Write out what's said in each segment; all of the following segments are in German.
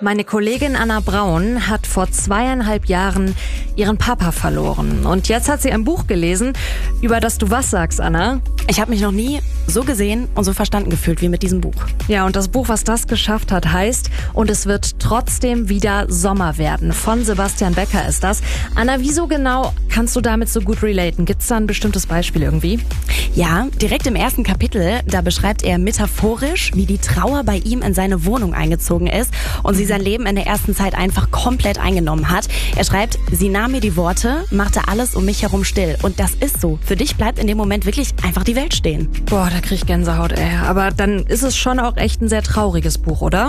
Meine Kollegin Anna Braun hat vor 2,5 Jahren ihren Papa verloren. Und jetzt hat sie ein Buch gelesen, über das du was sagst, Anna? Ich habe mich noch nie so gesehen und so verstanden gefühlt wie mit diesem Buch. Ja, und das Buch, was das geschafft hat, heißt "Und es wird trotzdem wieder Sommer werden". Von Sebastian Becker ist das. Anna, wieso genau kannst du damit so gut relaten? Gibt's da ein bestimmtes Beispiel irgendwie? Ja, direkt im ersten Kapitel, da beschreibt er metaphorisch, wie die Trauer bei ihm in seine Wohnung eingezogen ist und sie sein Leben in der ersten Zeit einfach komplett eingenommen hat. Er schreibt, sie nahm mir die Worte, machte alles um mich herum still. Und das ist so. Für dich bleibt in dem Moment wirklich einfach die Welt stehen. Boah, da krieg ich Gänsehaut, ey. Aber dann ist es schon auch echt ein sehr trauriges Buch, oder?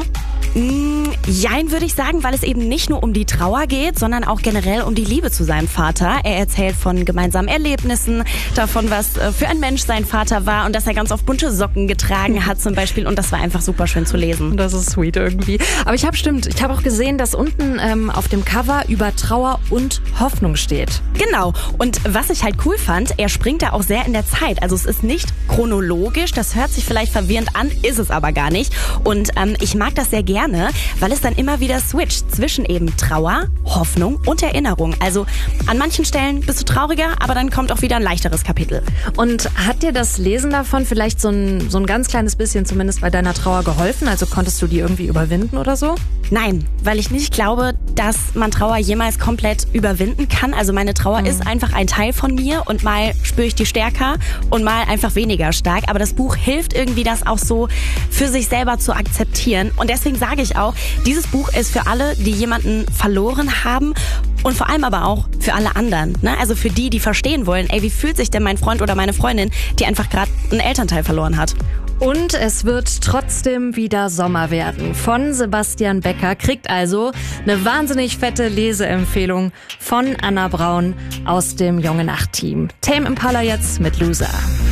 Jein, würde ich sagen, weil es eben nicht nur um die Trauer geht, sondern auch generell um die Liebe zu seinem Vater. Er erzählt von gemeinsamen Erlebnissen, davon, was für ein Mensch sein Vater war und dass er ganz oft bunte Socken getragen hat zum Beispiel. Und das war einfach super schön zu lesen. Das ist sweet irgendwie. Aber ich habe auch gesehen, dass unten auf dem Cover über Trauer und Hoffnung steht. Genau. Und was ich halt cool fand, er springt da auch sehr in der Zeit. Also es ist nicht chronologisch, das hört sich vielleicht verwirrend an, ist es aber gar nicht. Und ich mag das sehr gerne, weil es dann immer wieder switcht zwischen eben Trauer, Hoffnung und Erinnerung. Also an manchen Stellen bist du trauriger, aber dann kommt auch wieder ein leichteres Kapitel. Und hat dir das Lesen davon vielleicht so ein ganz kleines bisschen zumindest bei deiner Trauer geholfen? Also konntest du die irgendwie überwinden oder so? Nein, weil ich nicht glaube, dass man Trauer jemals komplett überwinden kann. Also meine Trauer ist einfach ein Teil von mir und mal spüre ich die stärker und mal einfach weniger stark. Aber das Buch hilft irgendwie, das auch so für sich selber zu akzeptieren. Und deswegen sage ich auch, dieses Buch ist für alle, die jemanden verloren haben und vor allem aber auch für alle anderen. Ne? Also für die verstehen wollen, ey, wie fühlt sich denn mein Freund oder meine Freundin, die einfach gerade einen Elternteil verloren hat. Und es wird trotzdem wieder Sommer werden. Von Sebastian Becker kriegt also eine wahnsinnig fette Leseempfehlung von Anna Braun aus dem Junge Nacht Team. Tame Impala jetzt mit Loser.